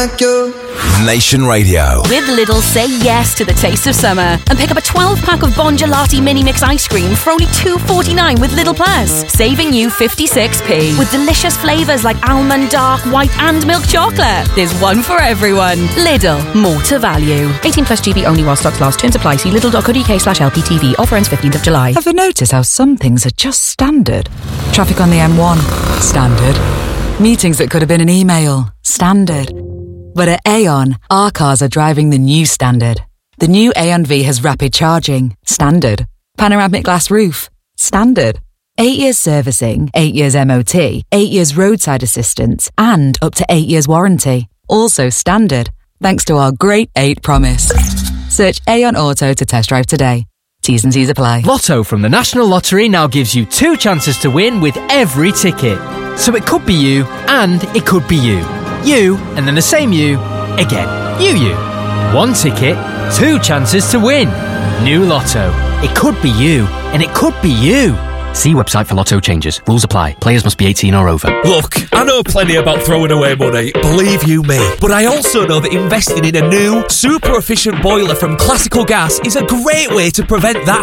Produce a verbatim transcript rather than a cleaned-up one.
like you. Nation Radio. With Lidl, say yes to the taste of summer and pick up a twelve pack of Bon Gelati Mini Mix ice cream for only two forty-nine with Lidl Plus, saving you fifty-six p. With delicious flavours like almond, dark, white and milk chocolate. There's one for everyone. Lidl, more to value. eighteen plus G B only while stocks last. Terms apply. See lidl.co.uk slash LPTV. Offer ends fifteenth of July. Ever notice how some things are just standard? Traffic on the M one? Standard. Meetings that could have been an email? Standard. But at Aon, our cars are driving the new standard. The new Aon V has rapid charging. Standard. Panoramic glass roof. Standard. Eight years servicing, eight years M O T, eight years roadside assistance, and up to eight years warranty. Also standard. Thanks to our great eight promise. Search Aon Auto to test drive today. T's and C's apply. Lotto from the National Lottery now gives you two chances to win with every ticket. So it could be you, and it could be you. You, and then the same you, again. You, you. One ticket, two chances to win. New Lotto. It could be you, and it could be you. See website for Lotto changes. Rules apply. Players must be eighteen or over. Look, I know plenty about throwing away money, believe you me. But I also know that investing in a new, super efficient boiler from Classical Gas is a great way to prevent that